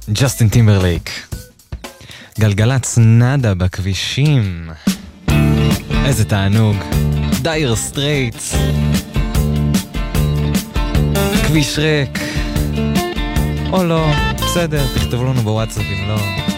ג'סטין טימברלייק. גלגלצ נדה בכבישים. איזה תענוג. דייר סטרייטס. כביש ריק. או לא, בסדר, תכתבו לנו בוואטסאפ אם לא.